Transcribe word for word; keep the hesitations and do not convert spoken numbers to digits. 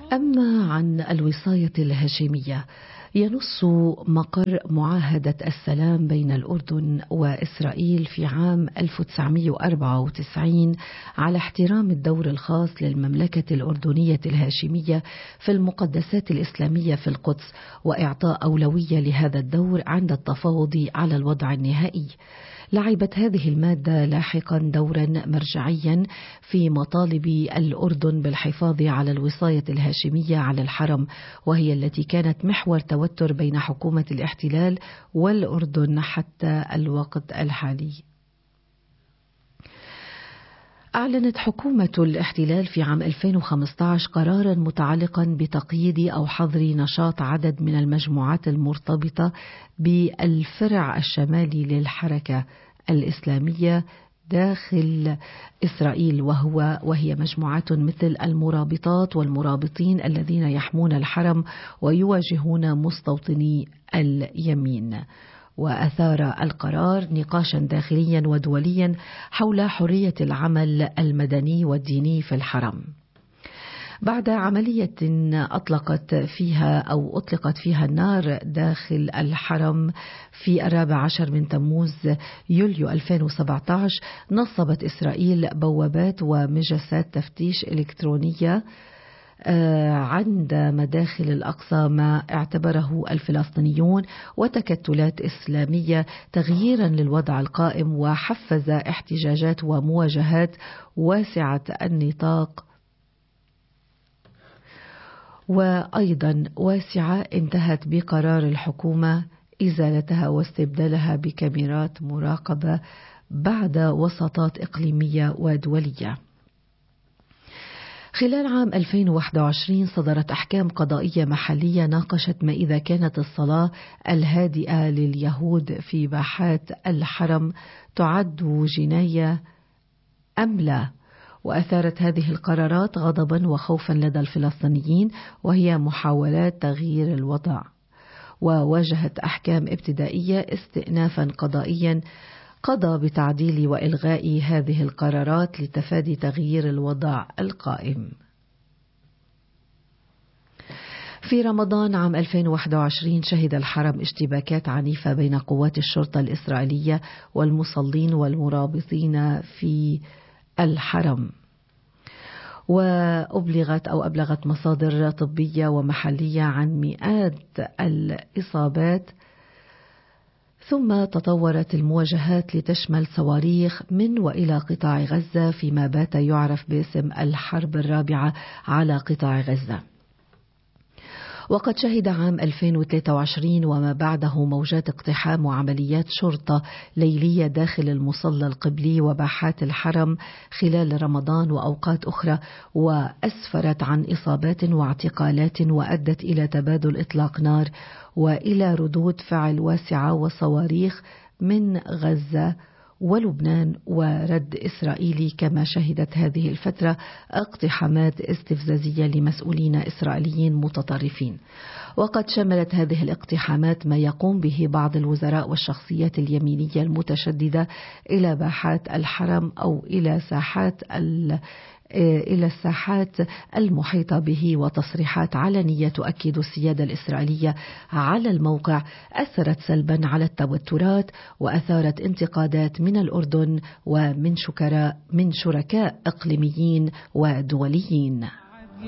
أما عن الوصاية الهاشمية، ينص مقر معاهدة السلام بين الأردن وإسرائيل في عام ألف وتسعمئة وأربعة وتسعين على احترام الدور الخاص للمملكة الأردنية الهاشمية في المقدسات الإسلامية في القدس، وإعطاء أولوية لهذا الدور عند التفاوض على الوضع النهائي. لعبت هذه المادة لاحقا دورا مرجعيا في مطالب الأردن بالحفاظ على الوصاية الهاشمية على الحرم، وهي التي كانت محور توتر بين حكومة الاحتلال والأردن حتى الوقت الحالي. أعلنت حكومة الاحتلال في عام ألفين وخمسة عشر قرارا متعلقا بتقييد أو حظر نشاط عدد من المجموعات المرتبطة بالفرع الشمالي للحركة الإسلامية داخل إسرائيل، وهو وهي مجموعات مثل المرابطات والمرابطين الذين يحمون الحرم ويواجهون مستوطني اليمين. وأثار القرار نقاشا داخليا ودوليا حول حرية العمل المدني والديني في الحرم، بعد عملية أطلقت فيها أو أطلقت فيها النار داخل الحرم في الرابع عشر من تموز يوليو ألفين وسبعة عشر. نصبت إسرائيل بوابات ومجسات تفتيش إلكترونية عند مداخل الأقصى ما اعتبره الفلسطينيون وتكتلات إسلامية تغييرا للوضع القائم، وحفز احتجاجات ومواجهات واسعة النطاق وأيضا واسعة انتهت بقرار الحكومة إزالتها واستبدالها بكاميرات مراقبة بعد وساطات إقليمية ودولية. خلال عام ألفين وواحد وعشرين صدرت أحكام قضائية محلية ناقشت ما إذا كانت الصلاة الهادئة لليهود في باحات الحرم تعد جناية أم لا، وأثارت هذه القرارات غضبا وخوفا لدى الفلسطينيين، وهي محاولات تغيير الوضع، وواجهت أحكام ابتدائية استئنافا قضائيا قضى بتعديل وإلغاء هذه القرارات لتفادي تغيير الوضع القائم. في رمضان عام ألفين وواحد وعشرين شهد الحرم اشتباكات عنيفة بين قوات الشرطة الإسرائيلية والمصلين والمرابطين في الحرم، وأبلغت أو أبلغت مصادر طبية ومحلية عن مئات الإصابات. ثم تطورت المواجهات لتشمل صواريخ من وإلى قطاع غزة، فيما بات يعرف باسم الحرب الرابعة على قطاع غزة. وقد شهد عام ألفين وثلاثة وعشرين وما بعده موجات اقتحام وعمليات شرطة ليلية داخل المصلى القبلي وباحات الحرم خلال رمضان وأوقات أخرى، وأسفرت عن إصابات واعتقالات وأدت إلى تبادل إطلاق نار وإلى ردود فعل واسعة وصواريخ من غزة ولبنان ورد إسرائيلي، كما شهدت هذه الفترة اقتحامات استفزازية لمسؤولين إسرائيليين متطرفين. وقد شملت هذه الاقتحامات ما يقوم به بعض الوزراء والشخصيات اليمينية المتشددة إلى باحات الحرم أو إلى ساحات ال إلى الساحات المحيطة به، وتصريحات علنية تؤكد السيادة الإسرائيلية على الموقع أثرت سلبا على التوترات وأثارت انتقادات من الأردن ومن شركاء من شركاء إقليميين ودوليين.